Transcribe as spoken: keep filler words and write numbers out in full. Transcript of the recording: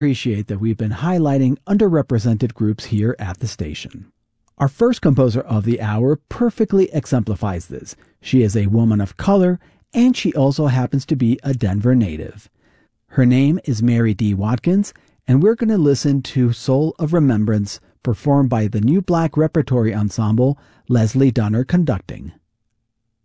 appreciate that we've been highlighting underrepresented groups here at the station. Our first composer of the hour perfectly exemplifies this. She is a woman of color, and she also happens to be a Denver native. Her name is Mary D. Watkins, and we're going to listen to Soul of Remembrance, performed by the New Black Repertory Ensemble, Leslie Dunner conducting.